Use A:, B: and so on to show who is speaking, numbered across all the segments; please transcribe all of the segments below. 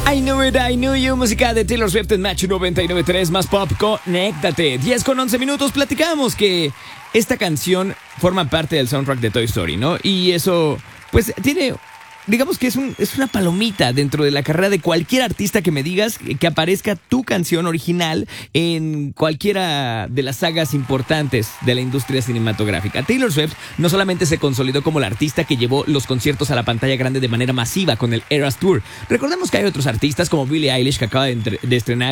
A: I Knew It, I Knew You, música de Taylor Swift en Match 99.3 más pop, conéctate. 10 con 11 minutos, platicamos que esta canción forma parte del soundtrack de Toy Story, ¿no? Y eso, pues, tiene... Digamos que es una palomita dentro de la carrera de cualquier artista que me digas que aparezca tu canción original en cualquiera de las sagas importantes de la industria cinematográfica. Taylor Swift no solamente se consolidó como la artista que llevó los conciertos a la pantalla grande de manera masiva con el Eras Tour. Recordemos que hay otros artistas como Billie Eilish, que acaba de estrenar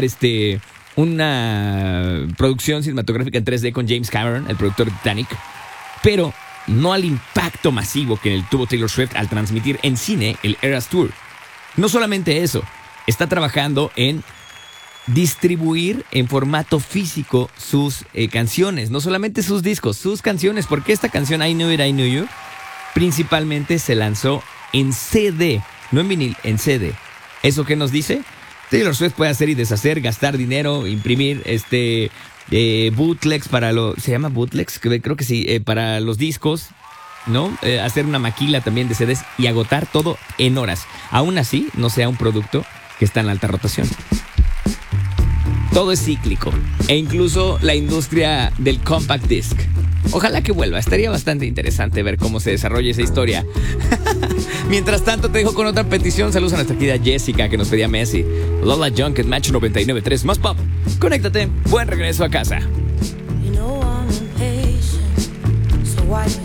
A: una producción cinematográfica en 3D con James Cameron, el productor de Titanic, pero no al impacto masivo que tuvo Taylor Swift al transmitir en cine el Eras Tour. No solamente eso, está trabajando en distribuir en formato físico sus canciones, no solamente sus discos, sus canciones, porque esta canción I Knew It, I Knew You principalmente se lanzó en CD, no en vinil, en CD. ¿Eso qué nos dice? Taylor Swift puede hacer y deshacer, gastar dinero, imprimir bootlegs ¿se llama bootlegs? Creo que sí, para los discos, ¿no? Hacer una maquila también de CDs y agotar todo en horas. Aún así, no sea un producto que está en alta rotación. Todo es cíclico. E incluso la industria del compact disc. Ojalá que vuelva. Estaría bastante interesante ver cómo se desarrolla esa historia. Mientras tanto, te dejo con otra petición. Saludos a nuestra querida Jessica, que nos pedía Messi. Lola Junk en Match 99.3 más pop. Conéctate. Buen regreso a casa.
B: You know I'm impatient, so why